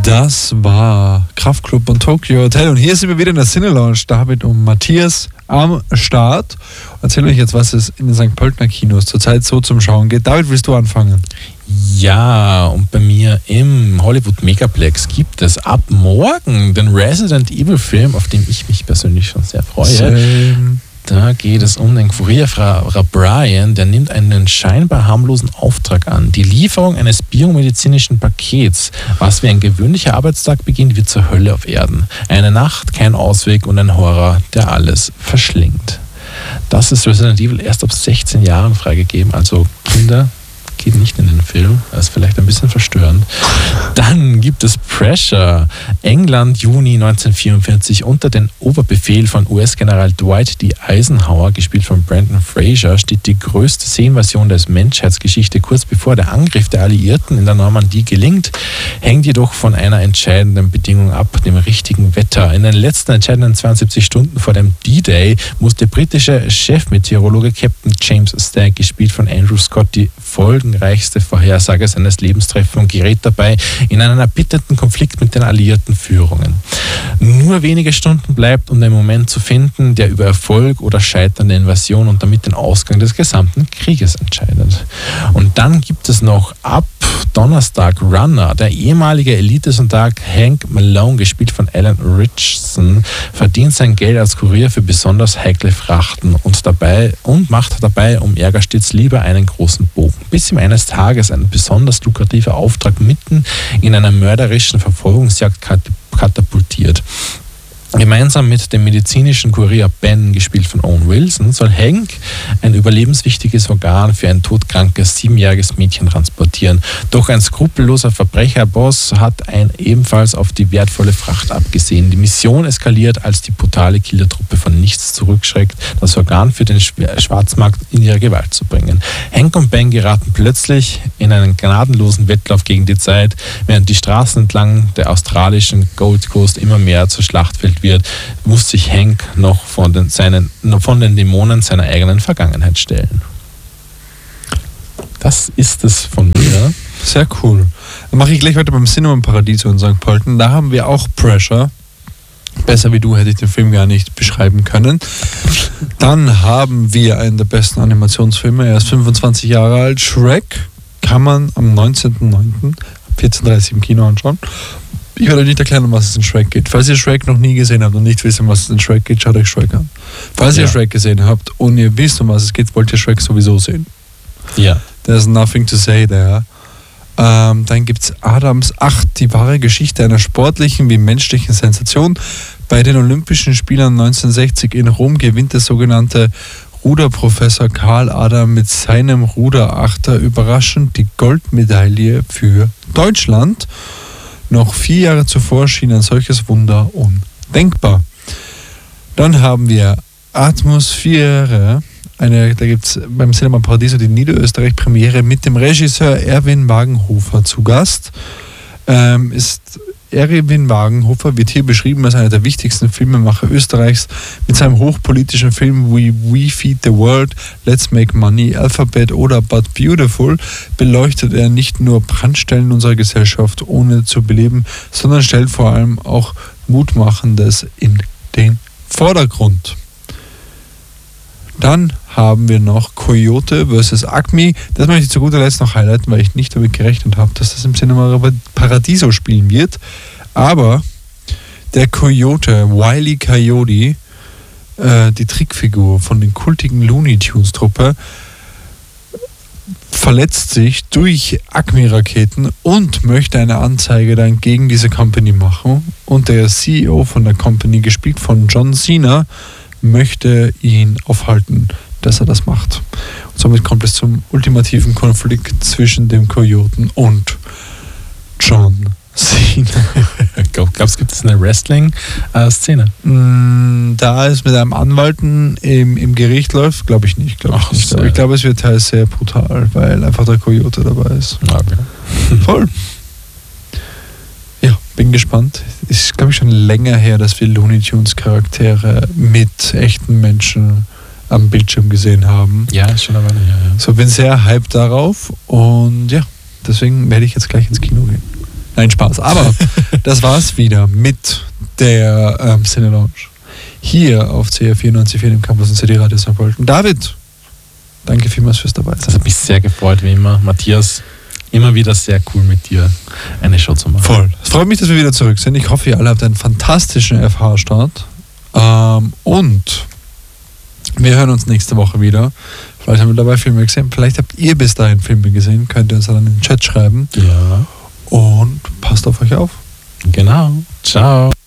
Das war Kraftklub und Tokyo Hotel. Und hier sind wir wieder in der Cine Lounge. David und Matthias am Start. Erzähl euch jetzt, was es in den St. Pöltener Kinos zurzeit so zum Schauen geht. David, willst du anfangen? Ja, und bei mir im Hollywood Megaplex gibt es ab morgen den Resident Evil Film, auf den ich mich persönlich schon sehr freue. Da geht es um den Kurierfahrer Brian, der nimmt einen scheinbar harmlosen Auftrag an. Die Lieferung eines biomedizinischen Pakets, was wie ein gewöhnlicher Arbeitstag beginnt, wird zur Hölle auf Erden. Eine Nacht, kein Ausweg und ein Horror, der alles verschlingt. Das ist Resident Evil erst ab 16 Jahren freigegeben, also Kinder, geht nicht in den Film. Das ist vielleicht ein bisschen verstörend. Dann gibt es Pressure. England, Juni 1944. Unter den Oberbefehl von US-General Dwight D. Eisenhower, gespielt von Brendan Fraser, steht die größte Seeninvasion der Menschheitsgeschichte. Kurz bevor der Angriff der Alliierten in der Normandie gelingt, hängt jedoch von einer entscheidenden Bedingung ab, dem richtigen Wetter. In den letzten entscheidenden 72 Stunden vor dem D-Day muss der britische Chefmeteorologe Captain James Stagg, gespielt von Andrew Scott, die folgenreichste Vorhersage seines Lebens treffen und gerät dabei in einen erbitterten Konflikt mit den alliierten Führungen. Nur wenige Stunden bleibt, um den Moment zu finden, der über Erfolg oder Scheitern der Invasion und damit den Ausgang des gesamten Krieges entscheidet. Und dann gibt es noch ab Donnerstag Runner. Der ehemalige Elitesoldat Hank Malone, gespielt von Alan Ritchson, verdient sein Geld als Kurier für besonders heikle Frachten und macht dabei um Ärger stets lieber einen großen Bogen, bis ihm eines Tages ein besonders lukrativer Auftrag mitten in einer mörderischen Verfolgungsjagd katapultiert. Gemeinsam mit dem medizinischen Kurier Ben, gespielt von Owen Wilson, soll Hank ein überlebenswichtiges Organ für ein todkrankes 7-jähriges Mädchen transportieren. Doch ein skrupelloser Verbrecherboss hat ebenfalls auf die wertvolle Fracht abgesehen. Die Mission eskaliert, als die brutale Killertruppe von nichts zurückschreckt, das Organ für den Schwarzmarkt in ihre Gewalt zu bringen. Hank und Ben geraten plötzlich in einen gnadenlosen Wettlauf gegen die Zeit, während die Straßen entlang der australischen Gold Coast immer mehr zur Schlachtfeld wird, muss sich Hank noch von den Dämonen seiner eigenen Vergangenheit stellen. Das ist es von mir. Sehr cool. Dann mache ich gleich weiter beim Cinema Paradiso in St. Pölten. Da haben wir auch Pressure. Besser wie du hätte ich den Film gar nicht beschreiben können. Dann haben wir einen der besten Animationsfilme. Er ist 25 Jahre alt. Shrek kann man am 19.09. 14:30 im Kino anschauen. Ich werde euch nicht erklären, um was es in Shrek geht. Falls ihr Shrek noch nie gesehen habt und nicht wisst, um was es in Shrek geht, schaut euch Shrek an. Falls ihr Shrek gesehen habt und ihr wisst, um was es geht, wollt ihr Shrek sowieso sehen. Ja. There's nothing to say there. Dann gibt es Adams 8, die wahre Geschichte einer sportlichen wie menschlichen Sensation. Bei den Olympischen Spielen 1960 in Rom gewinnt der sogenannte Ruderprofessor Karl Adam mit seinem Ruderachter überraschend die Goldmedaille für Deutschland. Noch 4 Jahre zuvor schien ein solches Wunder undenkbar. Dann haben wir Atmosphäre. Da gibt es beim Cinema Paradiso die Niederösterreich-Premiere mit dem Regisseur Erwin Wagenhofer zu Gast. Erwin Wagenhofer wird hier beschrieben als einer der wichtigsten Filmemacher Österreichs. Mit seinem hochpolitischen Film We Feed the World, Let's Make Money, Alphabet oder But Beautiful beleuchtet er nicht nur Brandstellen unserer Gesellschaft ohne zu beleben, sondern stellt vor allem auch Mutmachendes in den Vordergrund. Dann haben wir noch Coyote vs. Acme. Das möchte ich zu guter Letzt noch highlighten, weil ich nicht damit gerechnet habe, dass das im Cinema Paradiso spielen wird. Aber der Coyote, Wile E. Coyote, die Trickfigur von den kultigen Looney Tunes Truppe, verletzt sich durch Acme-Raketen und möchte eine Anzeige dann gegen diese Company machen. Und der CEO von der Company, gespielt von John Cena, möchte ihn aufhalten, dass er das macht. Und somit kommt es zum ultimativen Konflikt zwischen dem Kojoten und John Cena. Glaubst du, gibt es eine Wrestling-Szene? Da es mit einem Anwalt im Gericht läuft, glaube ich nicht. Aber ich glaube, es wird halt sehr brutal, weil einfach der Coyote dabei ist. Okay. Voll. Ja, bin gespannt. Ist, glaube ich, schon länger her, dass wir Looney Tunes Charaktere mit echten Menschen am Bildschirm gesehen haben. Ja, ist schon eine Weile her. Ja. So, bin sehr hyped darauf und ja, deswegen werde ich jetzt gleich ins Kino gehen. Nein, Spaß. Aber das war's wieder mit der Cine Lounge. Hier auf CR 94.4 im Campus in City Radio St. Pölten. David, danke vielmals fürs dabei sein. Das hat mich sehr gefreut, wie immer. Matthias, immer wieder sehr cool mit dir eine Show zu machen. Voll. Es freut mich, dass wir wieder zurück sind. Ich hoffe, ihr alle habt einen fantastischen FH-Start. Und wir hören uns nächste Woche wieder. Vielleicht haben wir dabei Filme gesehen. Vielleicht habt ihr bis dahin Filme gesehen. Könnt ihr uns dann in den Chat schreiben. Ja. Und passt auf euch auf. Genau. Ciao.